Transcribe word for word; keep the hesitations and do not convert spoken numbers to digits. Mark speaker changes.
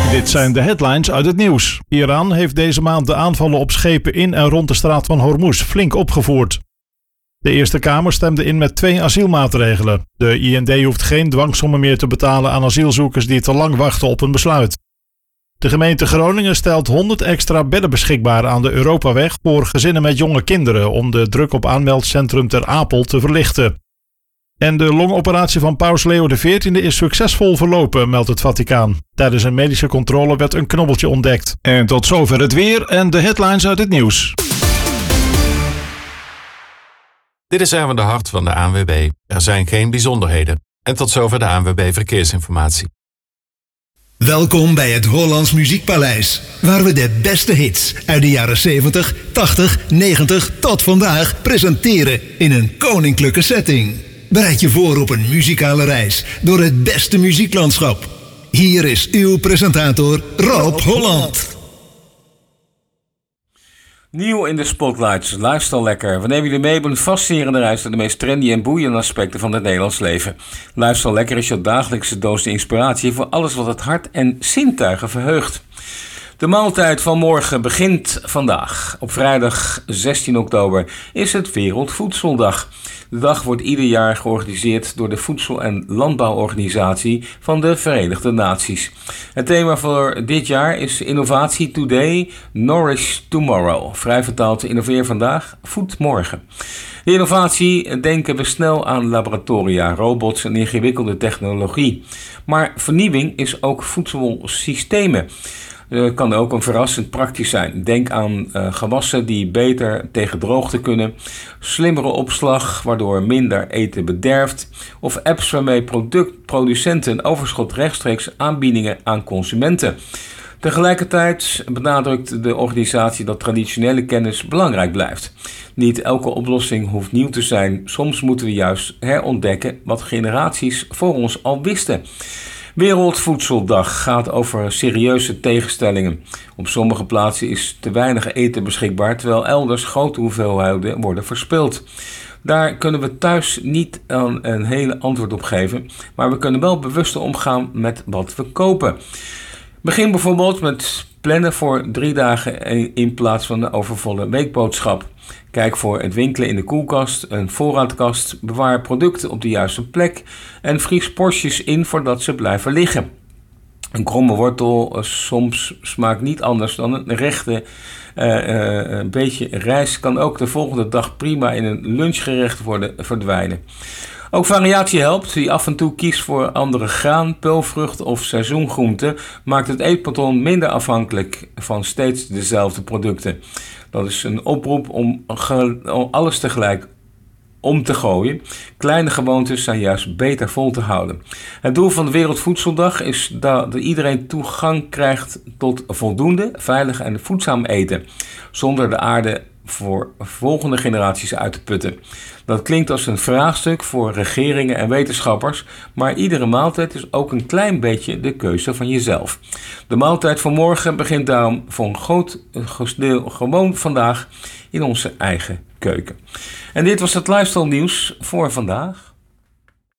Speaker 1: Dit zijn de headlines uit het nieuws. Iran heeft deze maand de aanvallen op schepen in en rond de straat van Hormuz flink opgevoerd. De Eerste Kamer stemde in met twee asielmaatregelen. De I N D hoeft geen dwangsommen meer te betalen aan asielzoekers die te lang wachten op een besluit. De gemeente Groningen stelt honderd extra bedden beschikbaar aan de Europaweg voor gezinnen met jonge kinderen om de druk op aanmeldcentrum Ter Apel te verlichten. En de longoperatie van paus Leo de veertiende is succesvol verlopen, meldt het Vaticaan. Tijdens een medische controle werd een knobbeltje ontdekt. En tot zover het weer en de headlines uit het nieuws.
Speaker 2: Dit is Erwin de Hart van de A N W B. Er zijn geen bijzonderheden. En tot zover de A N W B Verkeersinformatie.
Speaker 3: Welkom bij het Hollands Muziekpaleis, waar we de beste hits uit de jaren zeventig, tachtig, negentig tot vandaag presenteren in een koninklijke setting. Bereid je voor op een muzikale reis door het beste muzieklandschap. Hier is uw presentator Rob Holland.
Speaker 4: Nieuw in de spotlights, luister lekker. We nemen jullie mee op een fascinerende reis door de meest trendy en boeiende aspecten van het Nederlands leven. Luister lekker is je dagelijkse doos de inspiratie voor alles wat het hart en zintuigen verheugt. De maaltijd van morgen begint vandaag. Op vrijdag zestien oktober is het Wereldvoedseldag. De dag wordt ieder jaar georganiseerd door de Voedsel- en Landbouworganisatie van de Verenigde Naties. Het thema voor dit jaar is Innovatie Today, Nourish Tomorrow. Vrij vertaald, innoveer vandaag, voed morgen. De innovatie denken we snel aan laboratoria, robots en ingewikkelde technologie. Maar vernieuwing is ook voedselsystemen. Het kan ook een verrassend praktisch zijn. Denk aan uh, gewassen die beter tegen droogte kunnen, slimmere opslag waardoor minder eten bederft, of apps waarmee product, producenten een overschot rechtstreeks aanbiedingen aan consumenten. Tegelijkertijd benadrukt de organisatie dat traditionele kennis belangrijk blijft. Niet elke oplossing hoeft nieuw te zijn. Soms moeten we juist herontdekken wat generaties voor ons al wisten. Wereldvoedseldag gaat over serieuze tegenstellingen. Op sommige plaatsen is te weinig eten beschikbaar, terwijl elders grote hoeveelheden worden verspild. Daar kunnen we thuis niet een, een hele antwoord op geven, maar we kunnen wel bewuster omgaan met wat we kopen. Begin bijvoorbeeld met plannen voor drie dagen in plaats van de overvolle weekboodschap. Kijk voor het winkelen in de koelkast, een voorraadkast, bewaar producten op de juiste plek en vries porties in voordat ze blijven liggen. Een kromme wortel soms smaakt niet anders dan een rechte uh, uh, een beetje rijst kan ook de volgende dag prima in een lunchgerecht worden verdwijnen. Ook variatie helpt. Wie af en toe kiest voor andere graan, peulvrucht of seizoengroenten, maakt het eetpatroon minder afhankelijk van steeds dezelfde producten. Dat is een oproep om, ge, om alles tegelijk om te gooien. Kleine gewoontes zijn juist beter vol te houden. Het doel van de Wereldvoedseldag is dat iedereen toegang krijgt tot voldoende, veilig en voedzaam eten, zonder de aarde voor volgende generaties uit te putten. Dat klinkt als een vraagstuk voor regeringen en wetenschappers, maar iedere maaltijd is ook een klein beetje de keuze van jezelf. De maaltijd van morgen begint daarom voor een groot deel gewoon vandaag in onze eigen keuken. En dit was het lifestyle nieuws voor vandaag.